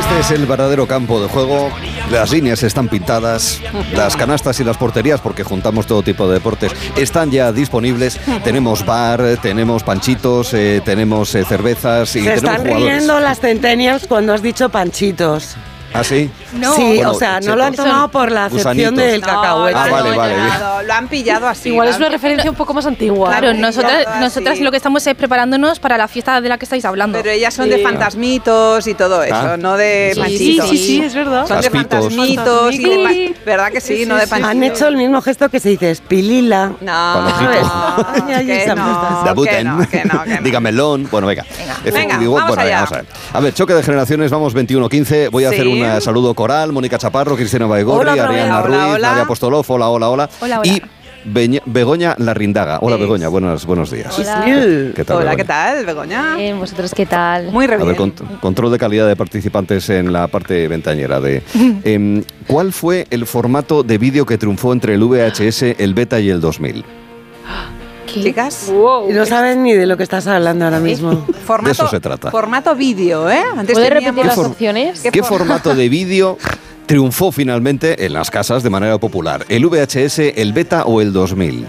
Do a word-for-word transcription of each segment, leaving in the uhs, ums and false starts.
Este es el verdadero campo de juego. Las líneas están pintadas, las canastas y las porterías, porque juntamos todo tipo de deportes, están ya disponibles. Tenemos bar, tenemos panchitos, eh, tenemos eh, cervezas y Se tenemos están jugadores. riendo las centennials cuando has dicho panchitos. ¿Ah, sí? No. Sí, Bueno, o sea, no chetos. lo han tomado por la acepción Gusanitos. del No, cacahuete. Ah, no, vale, no, vale, no, bien. no, lo han pillado así. Igual lo es han una referencia un poco más antigua. Claro, Claro, nosotras, así. nosotras lo que estamos es preparándonos para la fiesta de la que estáis hablando. Pero ellas son Sí. de fantasmitos y todo eso, Ah. no de Sí, panchitos. Sí, sí, sí, es verdad. Son de Caspitos. fantasmitos y de Sí. pan- ¿verdad que sí? No de panchitos. Han hecho el mismo gesto que se dice espilila. No, Panojito. no, Ay, ay, que esa no, puesta. que Debuten. no, que no, que no. Dígamelón. Bueno, venga. Efe- Venga, digo, vamos bueno, venga, allá. vamos a ver. A ver, choque de generaciones, vamos veintiuno quince. Voy a Sí. hacer un eh, saludo coral. Mónica Chaparro, Cristina Baigorri, Hola, otra Ariana vez. Ruiz, Hola, hola. Nadia Apostolov. Hola, hola, hola. Hola, hola. Y Beña- Begoña Larrindaga. Hola, Sí. Begoña. Buenos, buenos días. Hola. ¿Qué tal, Hola, Begoña? ¿qué tal, Begoña? Bien, ¿vosotros qué tal? Muy re A ver, bien. cont- control de calidad de participantes en la parte ventañera de... Em, ¿Cuál fue el formato de vídeo que triunfó entre el V H S, el Beta y el dos mil? ¿Qué? Chicas, Wow. Y no saben ni de lo que estás hablando ahora mismo. formato, De eso se trata. Formato vídeo, ¿eh? Antes ¿Puedes teníamos- repetir las for- opciones? ¿Qué ¿Qué for- formato de vídeo triunfó finalmente en las casas de manera popular? ¿El V H S, el Beta o el dos mil?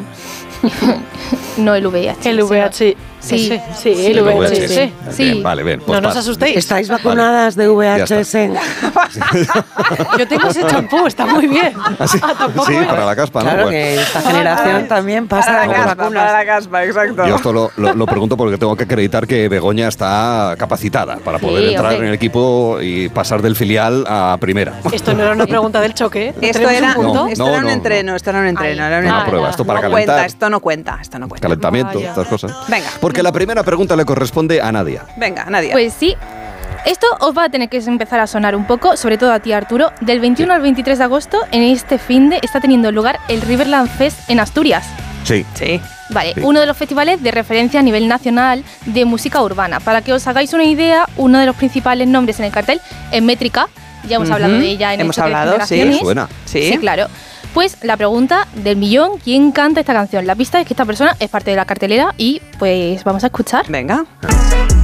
No el V I H. El V H S. Sí. Sí, el V H S. Sí. Bien, vale, bien. pues No nos pas- asustéis. ¿Estáis vacunadas de V H S? Yo tengo ese champú, está muy bien. Ah, tampoco Sí, es. para la caspa, ¿no? Claro Bueno, que esta generación también pasa Para con la las caspa, vacunas. para la caspa, exacto. yo esto lo, lo- lo pregunto porque tengo que acreditar que Begoña está capacitada para poder Sí, entrar hombre. en el equipo y pasar del filial a primera. Esto no era una pregunta del choque. ¿eh? Esto ¿Tenemos era, un punto? No, esto no, era un no, entreno, esto era un entreno. Ay. Era un Una entreno. prueba, esto para no calentar. cuenta, esto no cuenta, esto no cuenta. Calentamiento, Vaya. estas cosas. Venga. Porque la primera pregunta le corresponde a Nadia. Venga, Nadia. Pues sí. Esto os va a tener que empezar a sonar un poco, sobre todo a ti, Arturo. Del veintiuno al veintitrés de agosto, en este finde, está teniendo lugar el Riverland Fest en Asturias. Sí. sí. Vale, Sí. uno de los festivales de referencia a nivel nacional de música urbana. Para que os hagáis una idea, uno de los principales nombres en el cartel es Métrica. Ya hemos Ujú. hablado de ella en Hemos el choque de hablado, sí. generaciones. Me suena. Sí. Sí, claro. Pues la pregunta del millón, ¿quién canta esta canción? La pista es que esta persona es parte de la cartelera y pues vamos a escuchar. Venga.